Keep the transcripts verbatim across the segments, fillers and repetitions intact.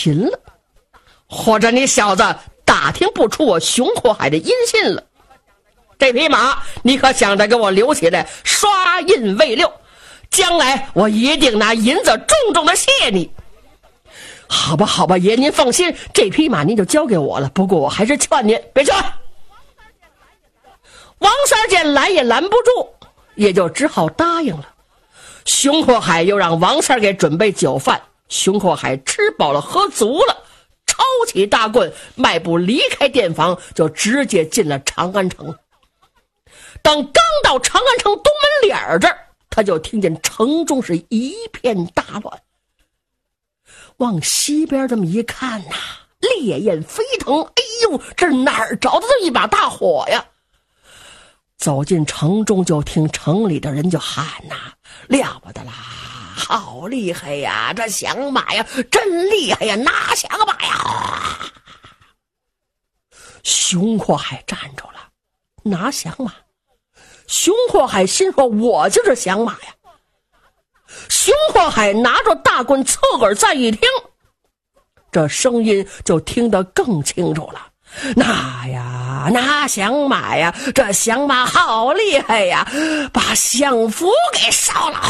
亲了，或者你小子打听不出我熊阔海的音信了。这匹马你可想着给我留起来，刷印为六，将来我一定拿银子重重的谢你。好吧好吧，爷您放心，这匹马您就交给我了，不过我还是劝您别去。王三见拦也拦不住，也就只好答应了。熊阔海又让王三给准备酒饭，熊阔海吃饱了喝足了，抄起大棍，迈步离开店房，就直接进了长安城。等刚到长安城东门脸这儿，他就听见城中是一片大乱。往西边这么一看呐、啊，烈焰飞腾，哎呦，这哪儿找的这一把大火呀？走进城中，就听城里的人就喊呐、啊，了不得啦，好厉害呀，这响马呀真厉害呀，拿响马呀。熊阔海站住了，拿响马。熊阔海心说，我就是响马呀。熊阔海拿着大棍侧耳再一听，这声音就听得更清楚了。那呀，那响马呀，这响马好厉害呀，把相府给烧了。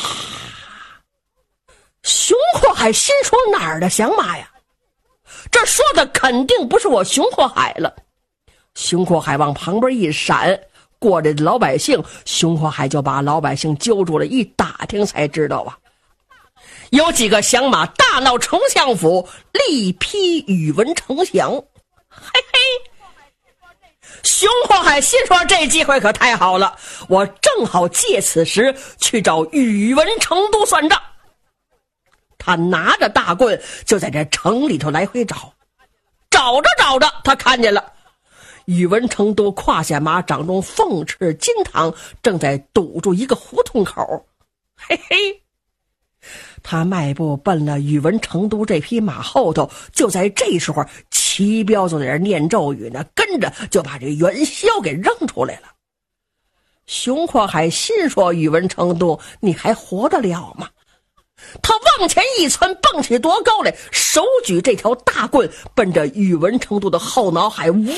熊阔海心说，哪儿的响马呀？这说的肯定不是我熊阔海了。熊阔海往旁边一闪，过来的老百姓，熊阔海就把老百姓揪住了，一打听才知道啊，有几个响马大闹丞相府，力批宇文丞相。嘿嘿，熊阔海心说，这机会可太好了，我正好借此时去找宇文成都算账。他拿着大棍就在这城里头来回找，找着找着他看见了宇文成都胯下马，掌中凤翅金堂，正在堵住一个胡同口。嘿嘿，他迈步奔了宇文成都这匹马后头，就在这时候齐彪就在这念咒语呢，跟着就把这元宵给扔出来了。熊阔海心说，宇文成都你还活得了吗？他往前一窜，蹦起多高来，手举这条大棍，奔着宇文成都的后脑海，呜，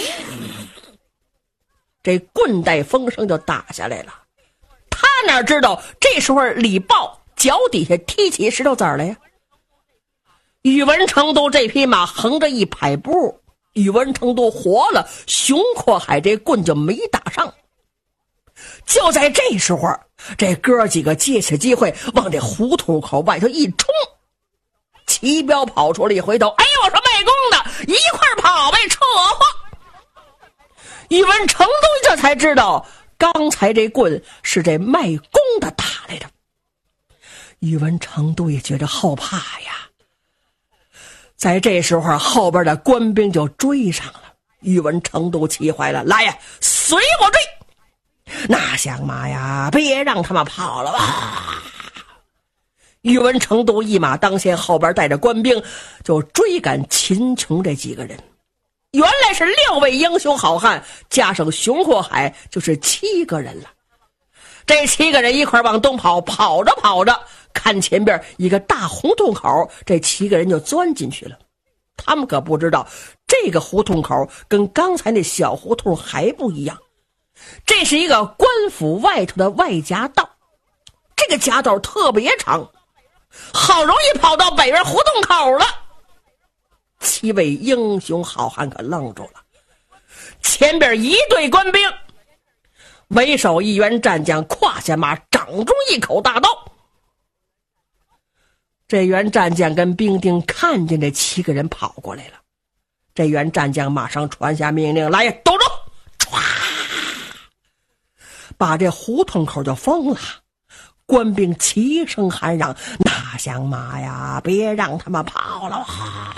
这棍带风声就打下来了。他哪知道这时候李豹脚底下踢起石头子来呀！宇文成都这匹马横着一排步，宇文成都活了，熊阔海这棍就没打上。就在这时候，这哥几个借此机会往这胡同口外头一冲，齐彪跑出来一回头，哎，我说卖弓的，一块跑呗，扯话。宇文成都这才知道，刚才这棍是这卖弓的打来的。宇文成都也觉得后怕呀。在这时候，后边的官兵就追上了。宇文成都气坏了，来呀，随我追！那响马呀，别让他们跑了吧！宇文成都一马当先，后边带着官兵就追赶秦琼这几个人。原来是六位英雄好汉，加上熊阔海就是七个人了。这七个人一块往东跑，跑着跑着，看前边一个大胡同口，这七个人就钻进去了。他们可不知道，这个胡同口跟刚才那小胡同还不一样。这是一个官府外头的外夹道，这个夹道特别长，好容易跑到北边胡同口了。七位英雄好汉可愣住了，前边一队官兵，为首一员战将胯下马，掌中一口大刀。这员战将跟兵丁看见这七个人跑过来了，这员战将马上传下命令，来呀，都住！唰，把这胡同口就封了。官兵齐声喊嚷，那响马呀，别让他们跑了啊！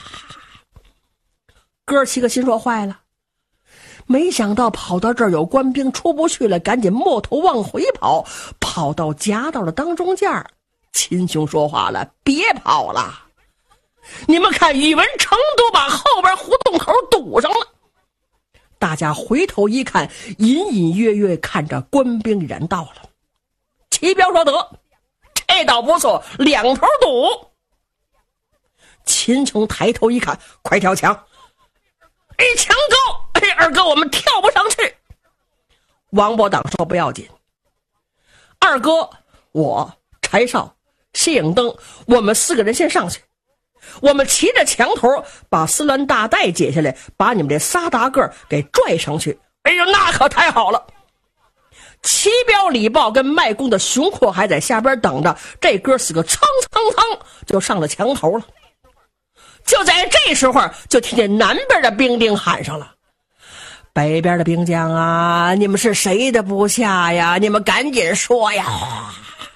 哥七个心说坏了，没想到跑到这儿有官兵出不去了，赶紧摸头往回跑，跑到夹道的当中间。秦琼说话了，别跑了，你们看宇文成都把后边胡同口堵上了。大家回头一看，隐隐约约看着官兵人到了。齐彪说，得，这倒不错，两头堵。 秦琼抬头一看，快跳墙！哎，墙高！哎，二哥，我们跳不上去。王伯党说不要紧，二哥，我柴少、谢影灯，我们四个人先上去。我们骑着墙头把丝鸾大带解下来，把你们这仨大个给拽上去。哎呦，那可太好了！齐彪、李豹跟卖弓的熊阔还在下边等着，这哥四个蹭蹭蹭就上了墙头了。就在这时候，就听见南边的兵丁喊上了：“北边的兵将啊，你们是谁的部下呀？你们赶紧说呀！”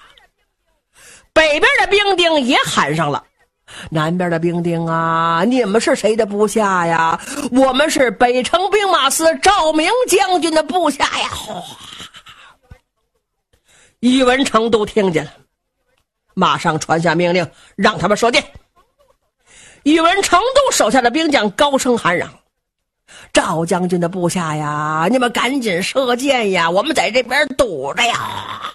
北边的兵丁也喊上了：“南边的兵丁啊，你们是谁的部下呀？我们是北城兵马司赵明将军的部下呀！”宇文成都听见了，马上传下命令，让他们射箭。宇文成都手下的兵将高声喊嚷：“赵将军的部下呀，你们赶紧射箭呀，我们在这边堵着呀！”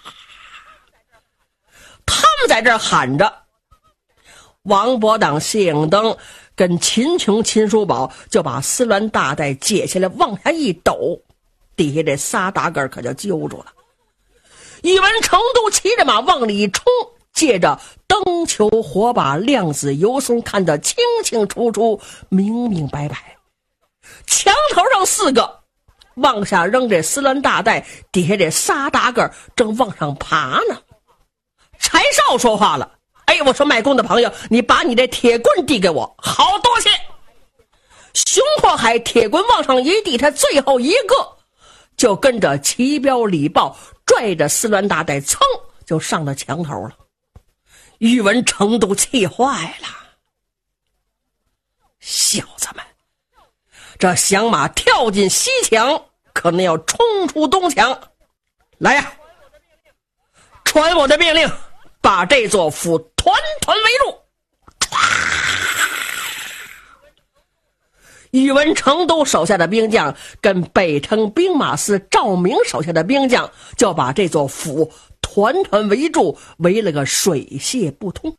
他们在这儿喊着，王伯党、谢影灯跟秦琼、秦叔宝就把丝鸾大带解下来，往下一抖，底下这仨大个可就揪住了。宇文成都骑着马往里冲，借着灯球火把，亮子游松看得清清楚楚，明明白白。墙头上四个往下扔这丝鸾大带，底下这仨大个正往上爬呢。柴少说话了：“哎，我说卖弓的朋友，你把你这铁棍递给我。”“好，多谢。”熊阔海铁棍往上一递，他最后一个就跟着齐彪、李豹拽着丝鸾大带，噌就上了墙头了。宇文成都气坏了：“小子们，这响马跳进西墙，可能要冲出东墙。来呀，传我的命令，把这座府团团围住！”宇文成都手下的兵将跟北城兵马司赵明手下的兵将就把这座府团团围住，围了个水泄不通。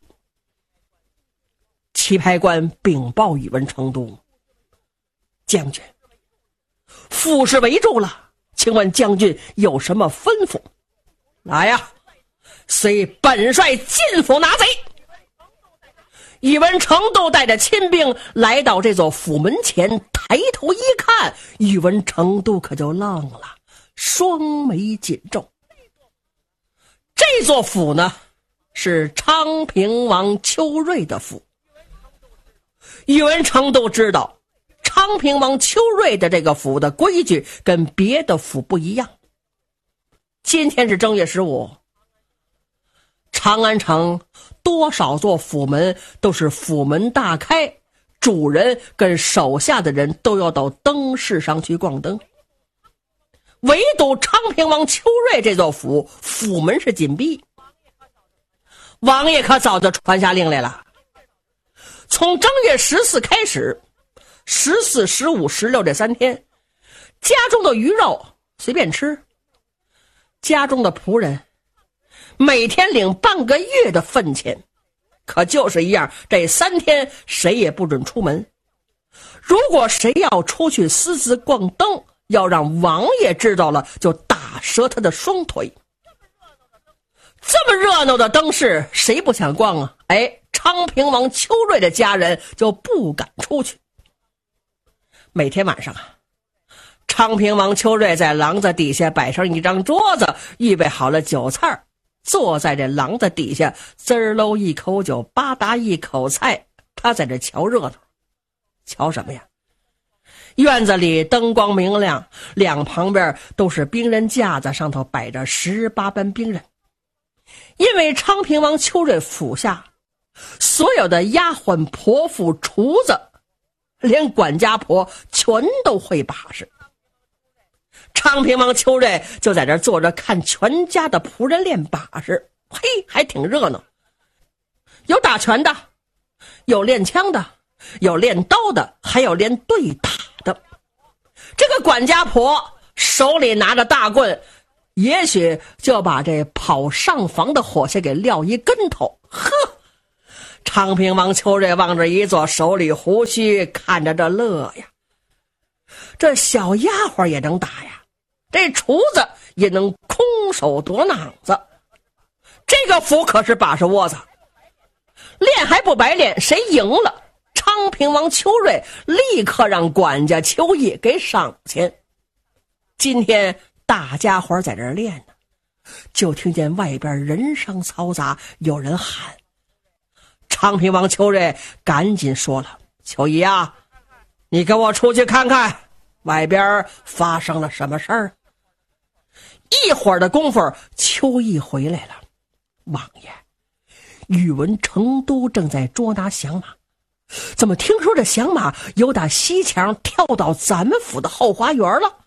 棋牌官禀报宇文成都：“将军，府是围住了，请问将军有什么吩咐？”“来呀，随本帅进府拿贼！”宇文成都带着亲兵来到这座府门前，抬头一看，宇文成都可就愣了，双眉紧皱。这座府呢，是昌平王邱瑞的府。宇文成都知道，昌平王邱瑞的这个府的规矩跟别的府不一样。今天是正月十五，长安城多少座府门都是府门大开，主人跟手下的人都要到灯市上去逛灯。唯独昌平王邱瑞这座府，府门是紧闭。王爷可早就传下令来了，从正月十四开始，十四、十五、十六这三天，家中的鱼肉随便吃，家中的仆人每天领半个月的份钱，可就是一样，这三天谁也不准出门。如果谁要出去私自逛灯，要让王爷知道了，就打折他的双腿。这么热闹的灯市，谁不想逛啊？哎，昌平王邱瑞的家人就不敢出去。每天晚上啊，昌平王邱瑞在廊子底下摆上一张桌子，预备好了酒菜，坐在这廊子底下，滋儿喽一口酒，吧嗒一口菜，他在这瞧热闹。瞧什么呀？院子里灯光明亮，两旁边都是兵人架子，上头摆着十八班兵人。因为昌平王邱瑞府下所有的丫鬟、婆妇、厨子，连管家婆全都会把式。昌平王邱瑞就在这坐着看全家的仆人练把式，嘿，还挺热闹。有打拳的，有练枪的，有练刀的，还有练对打的。这个管家婆手里拿着大棍，也许就把这跑上房的伙计给撂一跟头。呵， 昌平王秋瑞往这一坐，手里胡须，看着这乐呀。这小丫鬟也能打呀，这厨子也能空手夺囊子，这个府可是把式窝子，练还不白练，谁赢了，昌平王秋瑞立刻让管家邱毅给赏钱。今天大家伙在这儿练呢，就听见外边人声嘈杂，有人喊。昌平王秋瑞赶紧说了：“秋姨啊，你跟我出去看看，外边发生了什么事儿？”一会儿的功夫，秋毅回来了。王爷，宇文成都正在捉拿响马，怎么听说这响马有打西墙跳到咱们府的后花园了？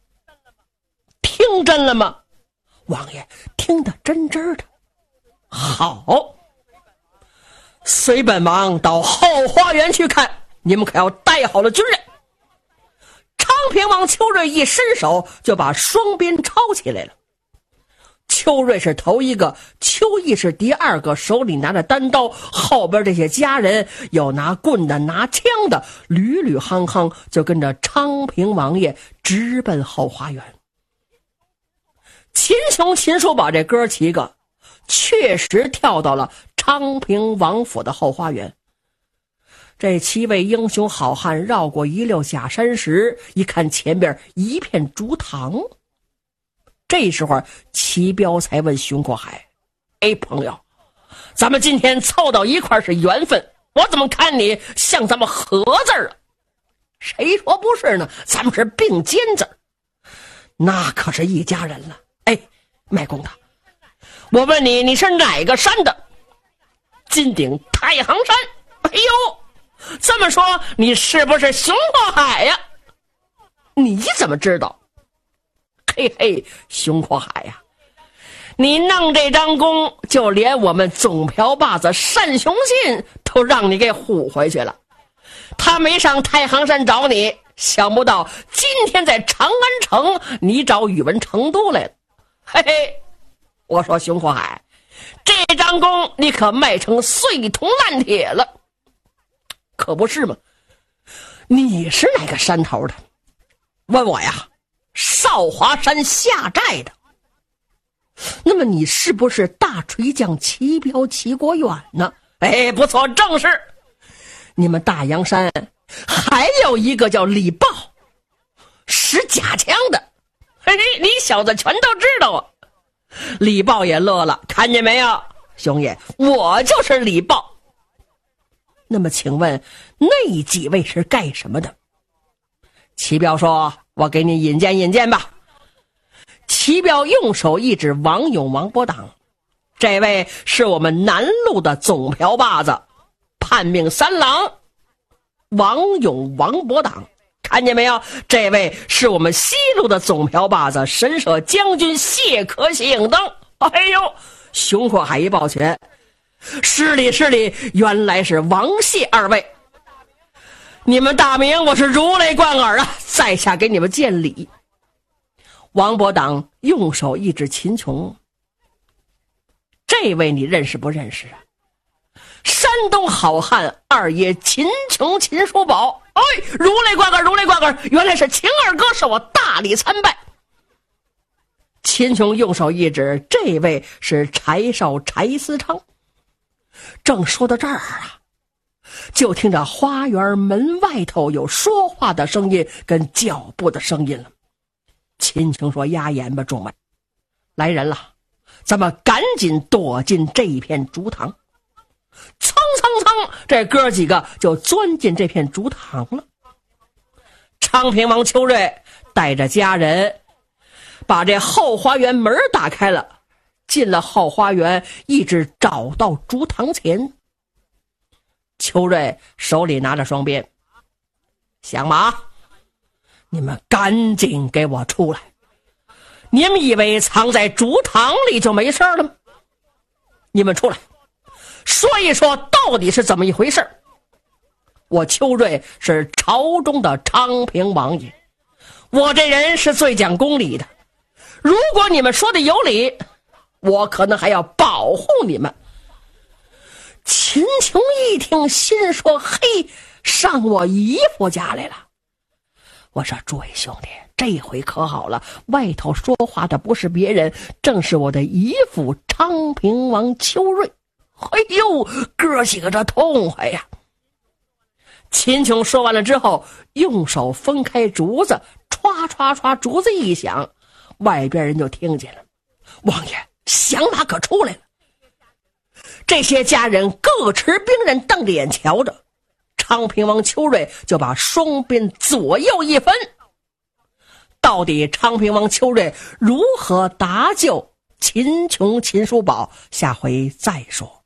听真了吗？王爷听得真真的。好，随本王到后花园去看，你们可要带好了军人。昌平王秋瑞一伸手就把双鞭抄起来了。秋瑞是头一个，秋毅是第二个，手里拿着单刀，后边这些家人有拿棍的拿枪的，屡屡夯夯就跟着昌平王爷直奔后花园。秦琼、秦叔宝这哥七个确实跳到了昌平王府的后花园。这七位英雄好汉绕过一溜假山石，一看前边一片竹塘。这时候齐彪才问熊国海：“哎，朋友，咱们今天凑到一块是缘分，我怎么看你像咱们合字啊？”“谁说不是呢？咱们是并肩字，那可是一家人了。”“哎，卖公的，我问你，你是哪个山的？”“金顶太行山。”“哎呦，这么说你是不是熊国海呀？”“你怎么知道？”“嘿嘿，熊国海呀，你弄这张弓，就连我们总瓢把子单雄信都让你给唬回去了。他没上太行山找你，想不到今天在长安城你找宇文成都来了。嘿嘿，我说熊国海，这张弓你可卖成碎铜烂铁了。”“可不是吗？你是哪个山头的？”“问我呀，少华山下寨的。”“那么你是不是大锤匠齐彪齐国远呢？”“哎，不错，正是。你们大阳山还有一个叫李豹，使假枪的。嘿嘿，你小子全都知道啊。”李豹也乐了：“看见没有，兄爷，我就是李豹。那么请问那几位是干什么的？”齐彪说：“我给你引荐引荐吧。”齐彪用手一指王勇、王伯党：“这位是我们南路的总瓢把子，叛命三郎王勇、王伯党。看见没有？这位是我们西路的总瓢把子，神舍将军谢可醒等。”哎呦，熊阔海一抱拳：“失礼失礼，原来是王谢二位。你们大名我是如雷贯耳啊，在下给你们见礼。”王伯党用手一指秦琼：“这位你认识不认识啊？山东好汉二爷秦琼，秦叔宝。哎，如雷贯耳，如雷贯耳，原来是秦二哥，受我大礼参拜。”秦琼用手一指：“这位是柴少柴思昌。”正说到这儿啊，就听着花园门外头有说话的声音跟脚步的声音了。秦琼说：“压言吧，众位，来人了，咱们赶紧躲进这一片竹塘。”蹭蹭蹭，这哥几个就钻进这片竹塘了。昌平王秋瑞带着家人把这后花园门打开了，进了后花园，一直找到竹塘前。秋瑞手里拿着双鞭：“响马，你们赶紧给我出来！你们以为藏在竹塘里就没事了吗？你们出来说一说到底是怎么一回事。我秋瑞是朝中的昌平王爷，我这人是最讲公理的，如果你们说的有理，我可能还要保护你们。” 秦琼一听，心说：“嘿，上我姨夫家来了。”我说：“诸位兄弟，这回可好了，外头说话的不是别人，正是我的姨父昌平王邱瑞。哎呦，哥几个这痛快呀！”秦琼说完了之后，用手分开竹子，歘歘歘，竹子一响，外边人就听见了：“王爷，响马可出来了。”这些家人各持兵刃，瞪着眼瞧着。昌平王邱瑞就把双鞭左右一分。到底昌平王邱瑞如何搭救秦琼、秦叔宝，下回再说。